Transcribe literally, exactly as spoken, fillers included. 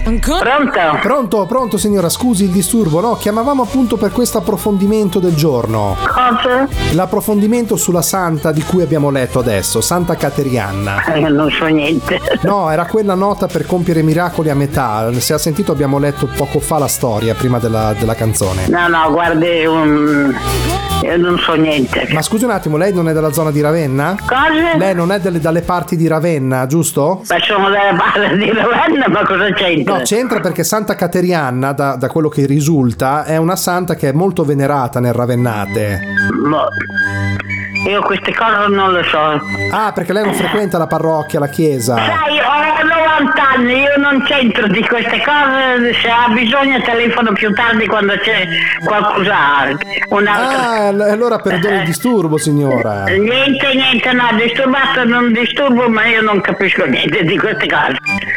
Pronto? Pronto, pronto signora, scusi il disturbo, no? Chiamavamo appunto per questo approfondimento del giorno. Cosa? L'approfondimento sulla santa di cui abbiamo letto adesso, Santa Caterianna. Io non so niente. No, era quella nota per compiere miracoli a metà. Se ha sentito abbiamo letto poco fa la storia prima della, della canzone. No, no, guardi, um, io non so niente. Ma scusi un attimo, lei non è della zona di Ravenna? Cosa? Lei non è delle, dalle parti di Ravenna, giusto? Ma sono dalle parti di Ravenna, ma cosa c'entra? No, c'entra perché Santa Caterianna, da, da quello che risulta, è una santa che è molto venerata nel Ravennate. Ma io queste cose non le so. Ah, perché lei non frequenta la parrocchia, la chiesa. Sai, ho novanta anni, io non c'entro di queste cose, se ha bisogno telefono più tardi quando c'è qualcos'altro. Un'altra... Ah, allora perdoni il disturbo, signora. Niente, niente, no, disturbato non disturbo, ma io non capisco niente di queste cose.